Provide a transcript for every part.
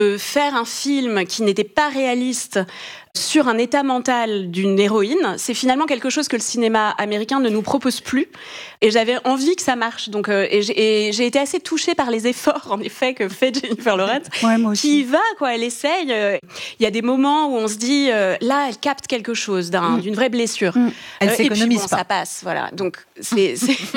Faire un film qui n'était pas réaliste sur un état mental d'une héroïne, c'est finalement quelque chose que le cinéma américain ne nous propose plus. Et j'avais envie que ça marche. Donc, et j'ai été assez touchée par les efforts, en effet, que fait Jennifer Lawrence. Ouais, moi aussi. Qui y va, quoi. Elle essaye. Il y a des moments où on se dit, là, elle capte quelque chose d'une vraie blessure. Elle Et s'économise puis, bon, pas. ça passe, voilà. Donc, c'est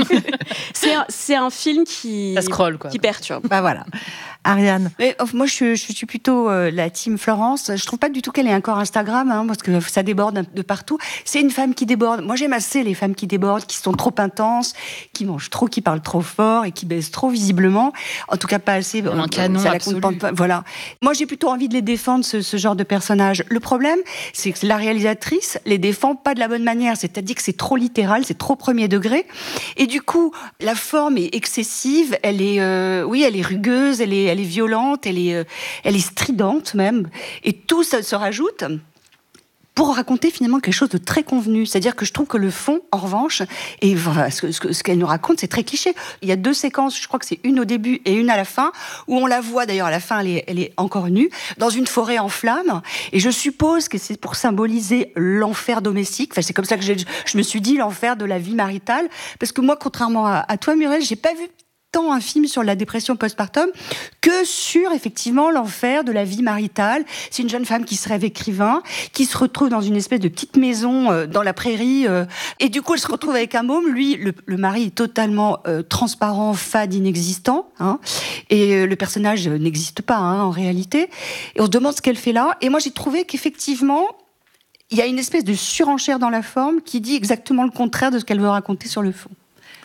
un film qui perturbe. Bah voilà. Ariane. Mais, moi, je suis plutôt la team Florence. Je trouve pas du tout qu'elle ait un corps Instagram, parce que ça déborde de partout. C'est une femme qui déborde. Moi, j'aime assez les femmes qui débordent, qui sont trop intenses, qui mangent trop, qui parlent trop fort et qui baissent trop visiblement. En tout cas, pas assez. Un canon ça la absolu. compte pas. Voilà. Moi, j'ai plutôt envie de les défendre, ce genre de personnage. Le problème, c'est que la réalisatrice les défend pas de la bonne manière. C'est-à-dire que c'est trop littéral, c'est trop premier degré. Et du coup, la forme est excessive. Elle est, elle est rugueuse, elle est violente, elle est stridente même. Et tout ça se rajoute pour raconter finalement quelque chose de très convenu. C'est-à-dire que je trouve que le fond, en revanche, et voilà, ce qu'elle nous raconte, c'est très cliché. Il y a 2 séquences, je crois que c'est une au début et une à la fin, où on la voit, d'ailleurs à la fin, elle est encore nue, dans une forêt en flammes. Et je suppose que c'est pour symboliser l'enfer domestique. Enfin, c'est comme ça que je me suis dit, l'enfer de la vie maritale. Parce que moi, contrairement à toi, Muriel, j'ai pas vu tant un film sur la dépression postpartum que sur, effectivement, l'enfer de la vie maritale. C'est une jeune femme qui se rêve écrivain, qui se retrouve dans une espèce de petite maison dans la prairie, et du coup, elle se retrouve avec un môme. Lui, le mari est totalement transparent, fade, inexistant, et le personnage n'existe pas, en réalité. Et on se demande ce qu'elle fait là. Et moi, j'ai trouvé qu'effectivement, il y a une espèce de surenchère dans la forme qui dit exactement le contraire de ce qu'elle veut raconter sur le fond. Pierre ?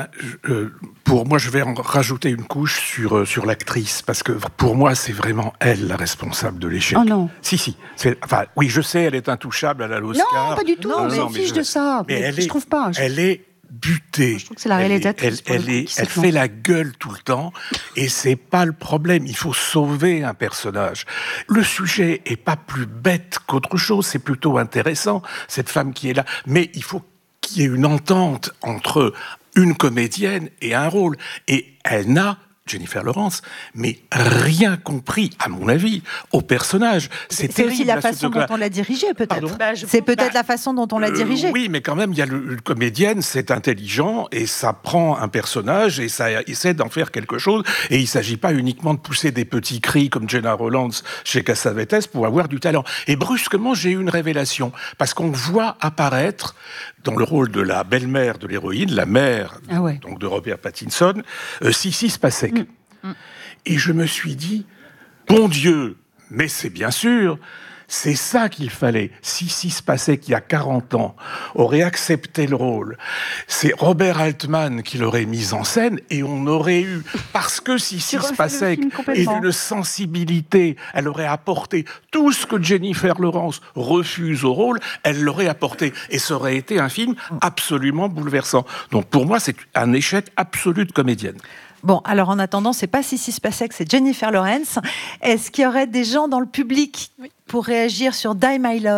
Pour moi, je vais en rajouter une couche sur l'actrice, parce que pour moi, c'est vraiment elle la responsable de l'échec. Oh non. Si. Oui, je sais, elle est intouchable, elle a l'Oscar. Non, pas du tout. Non, mais fiche de ça. Mais je trouve pas. Elle est butée. Je trouve que c'est la réalisatrice. Elle fait la gueule tout le temps, et c'est pas le problème. Il faut sauver un personnage. Le sujet est pas plus bête qu'autre chose, c'est plutôt intéressant, cette femme qui est là. Mais il faut qu'il y ait une entente entre une comédienne et un rôle. Et elle n'a, Jennifer Lawrence, mais rien compris, à mon avis, au personnage. C'est terrible, aussi la façon dont on l'a dirigé, peut-être. C'est peut-être la façon dont on l'a dirigé. Oui, mais quand même, il y a une comédienne, c'est intelligent, et ça prend un personnage, et ça essaie d'en faire quelque chose, et il ne s'agit pas uniquement de pousser des petits cris comme Jenna Rollins chez Cassavetes pour avoir du talent. Et brusquement, j'ai eu une révélation, parce qu'on voit apparaître, dans le rôle de la belle-mère de l'héroïne, la mère donc de Robert Pattinson, Sissy Spacek. Et je me suis dit, bon Dieu, mais c'est bien sûr, c'est ça qu'il fallait. Sissy Spacek, il y a 40 ans, aurait accepté le rôle. C'est Robert Altman qui l'aurait mise en scène, et on aurait eu, parce que Sissy Spacek est d'une sensibilité, elle aurait apporté tout ce que Jennifer Lawrence refuse au rôle, elle l'aurait apporté. Et ça aurait été un film absolument bouleversant. Donc pour moi, c'est un échec absolu de comédienne. Bon, alors en attendant, c'est pas Sissy Spacek, c'est Jennifer Lawrence. Est-ce qu'il y aurait des gens dans le public pour réagir sur Die My Love ?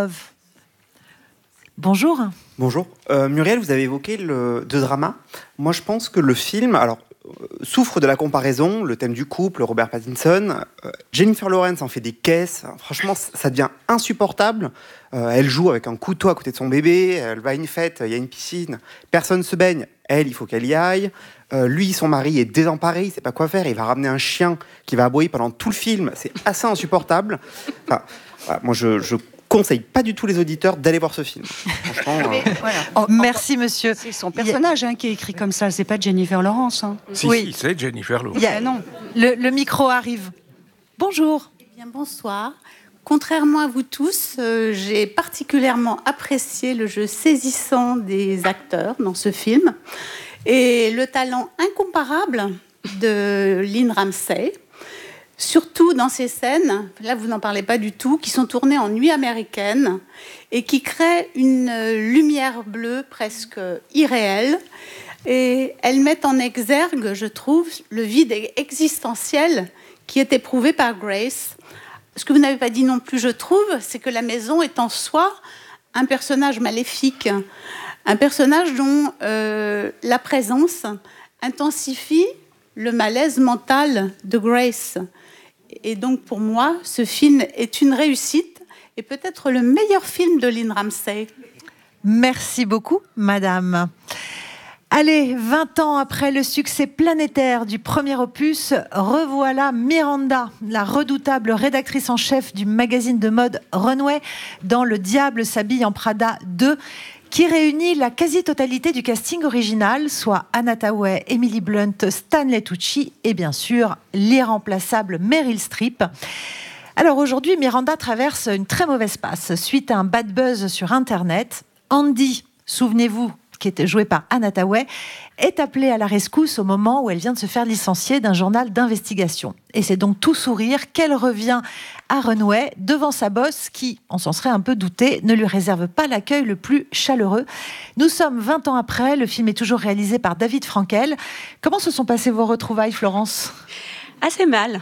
Bonjour. Bonjour. Muriel, vous avez évoqué le drama. Moi, je pense que le film souffre de la comparaison, le thème du couple, Robert Pattinson. Jennifer Lawrence en fait des caisses. Franchement, ça devient insupportable. Elle joue avec un couteau à côté de son bébé. Elle va à une fête, il y a une piscine. Personne se baigne. Elle, il faut qu'elle y aille. Lui, son mari est désemparé, il ne sait pas quoi faire. Il va ramener un chien qui va aboyer pendant tout le film. C'est assez insupportable. Enfin, voilà, moi, je conseille pas du tout les auditeurs d'aller voir ce film. Franchement, merci, monsieur. C'est son personnage qui est écrit comme ça. C'est pas Jennifer Lawrence. Si, c'est Jennifer Lawrence. Non. Le micro arrive. Bonjour. Eh bien, bonsoir. Contrairement à vous tous, j'ai particulièrement apprécié le jeu saisissant des acteurs dans ce film et le talent incomparable de Lynn Ramsay, surtout dans ces scènes, là vous n'en parlez pas du tout, qui sont tournées en nuit américaine et qui créent une lumière bleue presque irréelle. Et elles mettent en exergue, je trouve, le vide existentiel qui est éprouvé par Grace. Ce que vous n'avez pas dit non plus, je trouve, c'est que la maison est en soi un personnage maléfique, un personnage dont la présence intensifie le malaise mental de Grace. Et donc, pour moi, ce film est une réussite et peut-être le meilleur film de Lynn Ramsay. Merci beaucoup, madame. Allez, 20 ans après le succès planétaire du premier opus, revoilà Miranda, la redoutable rédactrice en chef du magazine de mode Runway, dans Le Diable s'habille en Prada 2, qui réunit la quasi-totalité du casting original, soit Anne Hathaway, Emily Blunt, Stanley Tucci et bien sûr l'irremplaçable Meryl Streep. Alors aujourd'hui, Miranda traverse une très mauvaise passe suite à un bad buzz sur Internet. Andy, souvenez-vous, qui était jouée par Anne Hathaway, est appelée à la rescousse au moment où elle vient de se faire licencier d'un journal d'investigation. Et c'est donc tout sourire qu'elle revient à Runway devant sa boss qui, on s'en serait un peu douté, ne lui réserve pas l'accueil le plus chaleureux. Nous sommes 20 ans après, le film est toujours réalisé par David Frankel. Comment se sont passées vos retrouvailles, Florence ? Assez mal.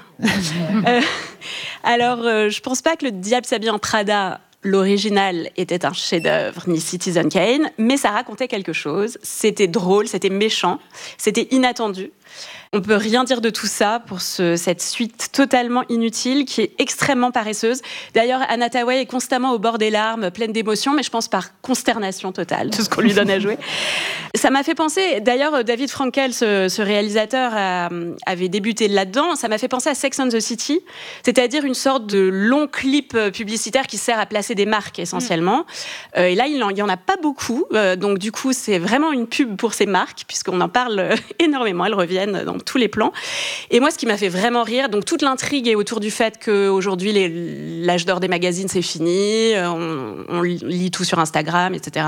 Je pense pas que Le Diable s'habille en Prada, l'original, était un chef-d'œuvre, ni Citizen Kane, mais ça racontait quelque chose. C'était drôle, c'était méchant, c'était inattendu. On peut rien dire de tout ça pour cette suite totalement inutile qui est extrêmement paresseuse. D'ailleurs, Anne Hathaway est constamment au bord des larmes, pleine d'émotions, mais je pense par consternation totale de ce qu'on lui donne à jouer. Ça m'a fait penser, d'ailleurs, David Frankel, ce réalisateur, avait débuté là-dedans. Ça m'a fait penser à Sex and the City, c'est-à-dire une sorte de long clip publicitaire qui sert à placer des marques essentiellement. Et là, il y en a pas beaucoup, donc du coup, c'est vraiment une pub pour ces marques, puisqu'on en parle énormément. Elles reviennent dans tous les plans. Et moi, ce qui m'a fait vraiment rire, donc toute l'intrigue est autour du fait qu'aujourd'hui, l'âge d'or des magazines, c'est fini, on lit tout sur Instagram, etc.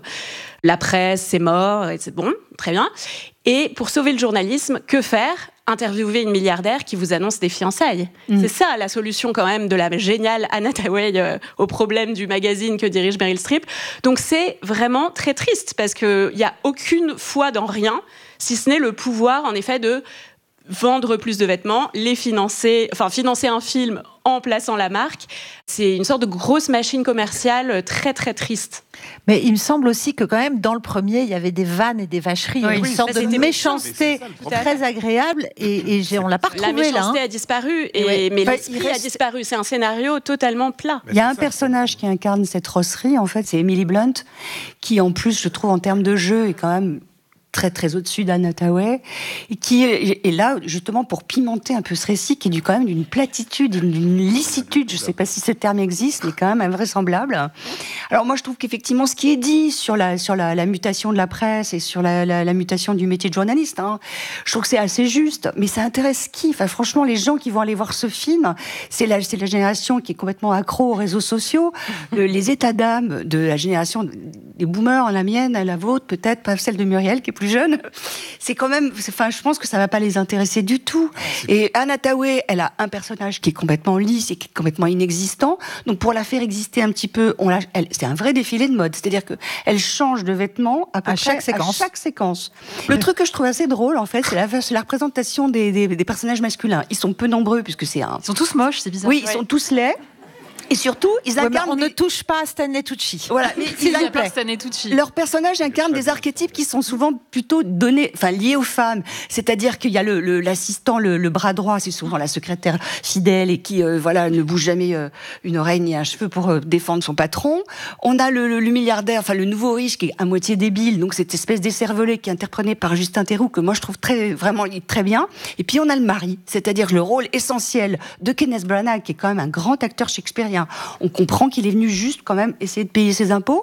La presse, c'est mort, et c'est bon, très bien. Et pour sauver le journalisme, que faire ? Interviewer une milliardaire qui vous annonce des fiançailles. C'est ça la solution quand même de la géniale Anne Hathaway au problème du magazine que dirige Meryl Streep. Donc c'est vraiment très triste parce qu'il n'y a aucune foi dans rien, si ce n'est le pouvoir en effet de vendre plus de vêtements, financer un film en plaçant la marque. C'est une sorte de grosse machine commerciale très très triste. Mais il me semble aussi que quand même dans le premier il y avait des vannes et des vacheries, une sorte de méchanceté très agréable et on l'a pas retrouvé là. La méchanceté a disparu, mais l'esprit a disparu. C'est un scénario totalement plat. Il y a un personnage qui incarne cette rosserie, en fait, c'est Emily Blunt, qui en plus, je trouve, en termes de jeu, est quand même très très au-dessus d'Anne Hathaway, et qui est là justement pour pimenter un peu ce récit qui est quand même d'une platitude, d'une licitude, je ne sais pas si ce terme existe, mais quand même invraisemblable. Alors moi je trouve qu'effectivement ce qui est dit sur la mutation de la presse et sur la mutation du métier de journaliste, je trouve que c'est assez juste, mais ça intéresse qui ? Enfin franchement les gens qui vont aller voir ce film, c'est la génération qui est complètement accro aux réseaux sociaux, les états d'âme de la génération des boomers, la mienne, la vôtre peut-être, pas celle de Muriel qui est plus jeune, c'est quand même, je pense que ça va pas les intéresser du tout. Et Anne Hathaway, elle a un personnage qui est complètement lisse et qui est complètement inexistant. Donc pour la faire exister un petit peu, c'est un vrai défilé de mode. C'est-à-dire que elle change de vêtements à chaque séquence. Le truc que je trouve assez drôle, en fait, c'est la représentation des personnages masculins. Ils sont peu nombreux puisque Ils sont tous moches, c'est bizarre. Oui, ils sont tous laids. Et surtout, ils incarnent... on ne touche pas à Stanley Tucci. Voilà, mais s'il vous plaît. Stanley Tucci. Leurs personnages incarnent des archétypes qui sont souvent plutôt liés aux femmes. C'est-à-dire qu'il y a l'assistant, le bras droit, c'est souvent la secrétaire fidèle et qui, ne bouge jamais une oreille ni un cheveu pour défendre son patron. On a le milliardaire, le nouveau riche qui est à moitié débile, donc cette espèce d'écervelé qui est interprété par Justin Theroux, que moi je trouve vraiment très bien. Et puis on a le mari, c'est-à-dire le rôle essentiel de Kenneth Branagh, qui est quand même un grand acteur shakespearien. On comprend qu'il est venu juste quand même essayer de payer ses impôts.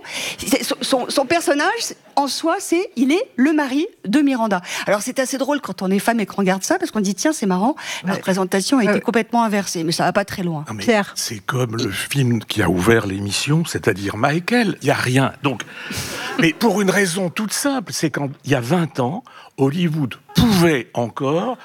Son personnage, en soi, il est le mari de Miranda. Alors c'est assez drôle quand on est femme et qu'on regarde ça, parce qu'on dit tiens, c'est marrant, la représentation a été complètement inversée, mais ça va pas très loin. Non, Pierre. C'est comme le film qui a ouvert l'émission, c'est-à-dire Michael. Il n'y a rien. Donc, mais pour une raison toute simple, c'est qu'il y a 20 ans, Hollywood pouvait encore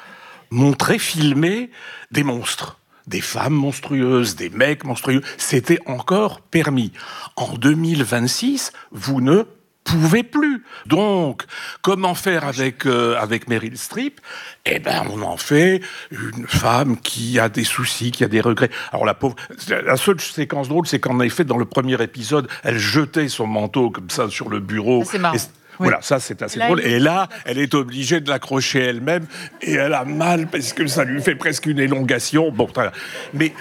filmer des monstres. Des femmes monstrueuses, des mecs monstrueux, c'était encore permis. En 2026, vous ne pouvez plus. Donc, comment faire avec Meryl Streep ? On en fait une femme qui a des soucis, qui a des regrets. Alors la pauvre, la seule séquence drôle, c'est qu'en effet, dans le premier épisode, elle jetait son manteau comme ça sur le bureau. C'est marrant. Voilà, ça c'est assez drôle. Et là, elle est obligée de l'accrocher elle-même et elle a mal parce que ça lui fait presque une élongation. Bon, mais